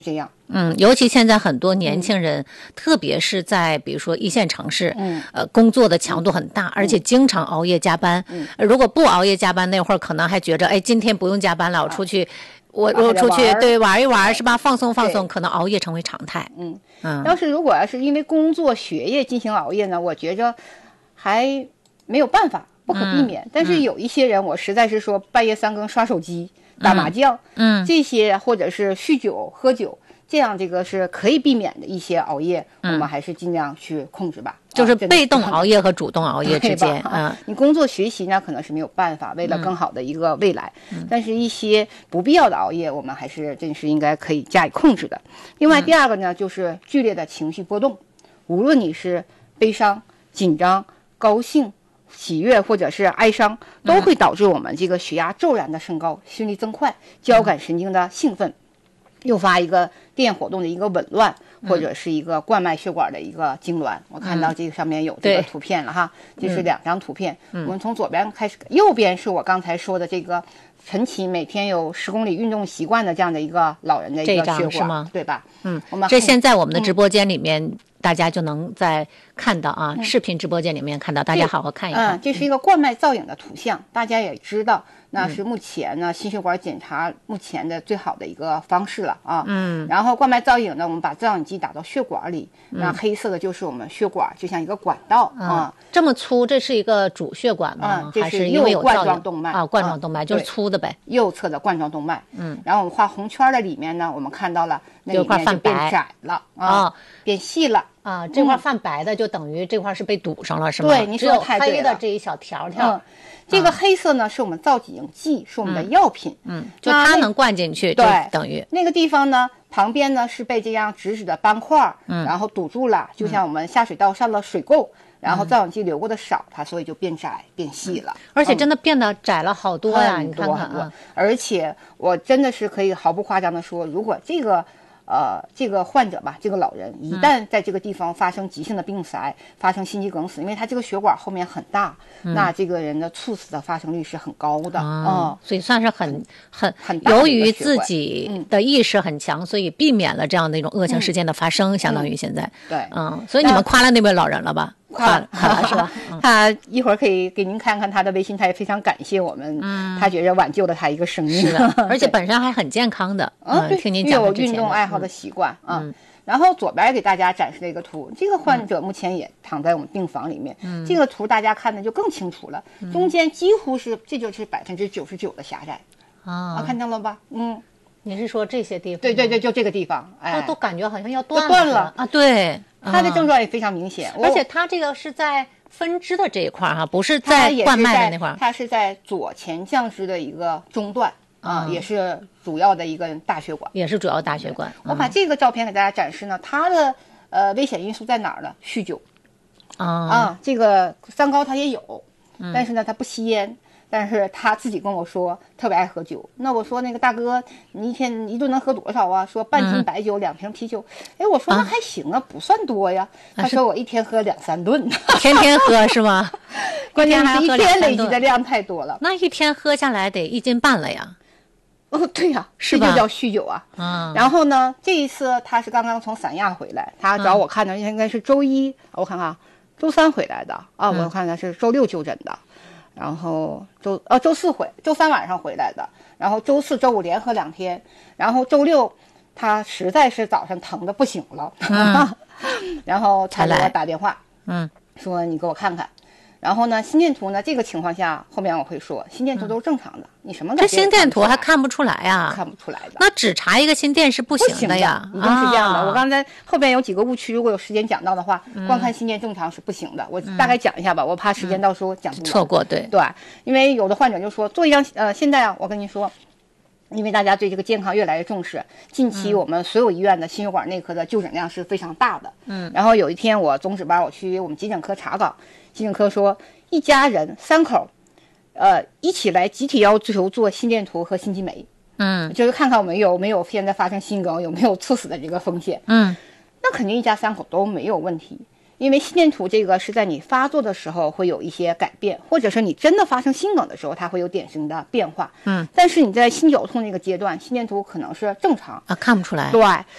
这样。 尤其现在很多年轻人，特别是在比如说一线城市，工作的强度很大，而且经常熬夜加班。如果不熬夜加班，那会儿可能还觉着，哎，今天不用加班了，我出去，我出去对玩一玩是吧？放松放松，可能熬夜成为常态。 如果是因为工作学业进行熬夜呢，我觉着还没有办法，不可避免。但是有一些人，我实在是说半夜3更刷手机、打麻将，这些或者是酗酒、喝酒。这样这个是可以避免的一些熬夜，我们还是尽量去控制吧。 就是被动熬夜和主动熬夜之间， 你工作学习呢可能是没有办法，为了更好的一个未来，但是一些不必要的熬夜，我们还是真是应该可以加以控制的。另外第二个呢，就是剧烈的情绪波动，无论你是悲伤、紧张、高兴、喜悦或者是哀伤，都会导致我们这个血压骤然的升高，心率增快，交感神经的兴奋。诱发一个电活动的一个紊乱，或者是一个冠脉血管的一个痉挛。我看到这个上面有这个图片了哈，这是2张图片。我们从左边开始，右边是我刚才说的这个晨起每天有10公里运动习惯的这样的一个老人的一个血管，是吗？对吧？ 这现在我们的直播间里面。大家就能在看到啊，视频直播间里面看到，大家好好看一看。 这是一个冠脉造影的图像，大家也知道，那是目前呢心血管检查目前的最好的一个方式了啊。然后冠脉造影呢，我们把造影机打到血管里，那黑色的就是我们血管，就像一个管道啊。 这么粗，这是一个主血管吗？ 这是右冠状动脉啊，冠状动脉就是粗的呗。 右侧的冠状动脉。然后我们画红圈的里面呢，我们看到了那里面就变窄了啊，变细了。 这块泛白的就等于这块是被堵上了，是吗？ 对，你说太对了。 黑的这一小条条， 这个黑色呢是我们造影剂，是我们的药品。 就它能灌进去， 对， 等于那个地方呢，旁边呢是被这样直直的斑块，然后堵住了，就像我们下水道上了水垢。然后造影剂流过的少，它所以就变窄变细了， 而且真的变得窄了好多呀！你看看啊， 而且我真的是可以毫不夸张的说，如果这个患者吧，这个老人一旦在这个地方发生急性的病塞，发生心肌梗死，因为他这个血管后面很大，那这个人的猝死的发生率是很高的所以算是很大。 由于自己的意识很强，所以避免了这样的一种恶性事件的发生，相当于现在对， 所以你们夸了那位老人了吧？ 夸了是吧？他一会儿可以给您看看他的微信，他也非常感谢我们，他觉得挽救了他一个生命， 是的，而且本身还很健康的。听您讲的之前有运动爱好的习惯然后左边给大家展示了一个图，这个患者目前也躺在我们病房里面。这个图大家看的就更清楚了，中间几乎是这就是99%的狭窄看到了吧？ 你是说这些地方？ 对，就这个地方， 都感觉好像要断了啊！对。 它的症状也非常明显， 而且它这个是在分支的这一块不是在冠脉的那块， 它是在左前降支的一个中段也是主要的一个大血管， 也是主要大血管。 我把这个照片给大家展示呢，它的危险因素在哪儿呢？酗酒这个三高它也有，但是呢，它不吸烟。但是他自己跟我说特别爱喝酒，那我说那个大哥，你一天一顿能喝多少啊？说半斤白酒，2瓶啤酒。我说那还行啊，不算多呀。他说我一天喝2-3顿， 天天喝是吗？ 关键是一天累积的量太多了， 那一天喝下来得1斤半了呀。 对呀， 是吧？ 这就叫酗酒啊。然后呢，这一次他是刚刚从三亚回来，他找我看的应该是周一，我看看，周3回来的我看看是周6就诊的。然后周4周3晚上回来的，然后周4周5连喝2天，然后周6他实在是早上疼的不行了，然后才给我打电话，说你给我看看。然后呢，心电图呢，这个情况下后面我会说，心电图都是正常的，你什么这心电图还看不出来呀？ 看不出来的。 那只查一个心电是不行的呀， 一定是这样的。我刚才后边有几个误区，如果有时间讲到的话，光看心电正常是不行的。我大概讲一下吧，我怕时间到时候讲不完错过。对， 因为有的患者就说做一张现在我跟你说。因为大家对这个健康越来越重视，近期我们所有医院的心血管内科的就诊量是非常大的。然后有一天我总值班，我去我们急诊科查岗，急诊科说一家人3口，一起来集体要求做心电图和心肌酶，就是看看我们有没有现在发生心梗，有没有猝死的这个风险。那肯定一家3口都没有问题。 因为心电图这个是在你发作的时候会有一些改变，或者是你真的发生心梗的时候，它会有典型的变化。但是你在心绞痛那个阶段，心电图可能是正常看不出来。 对，